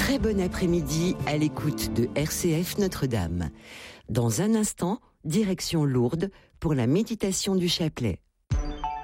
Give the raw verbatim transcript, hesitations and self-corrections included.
très bon après-midi à l'écoute de R C F Notre-Dame. Dans un instant, direction Lourdes pour la méditation du chapelet.